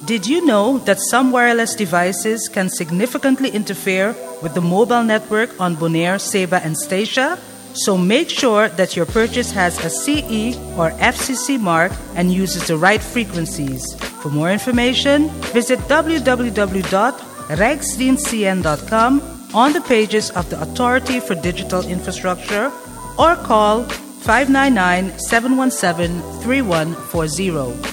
Did you know that some wireless devices can significantly interfere with the mobile network on Bonaire, Ceiba, and Statia? So make sure that your purchase has a CE or FCC mark and uses the right frequencies. For more information, visit www.regsdienstcn.com on the pages of the Authority for Digital Infrastructure or call 599-717-3140.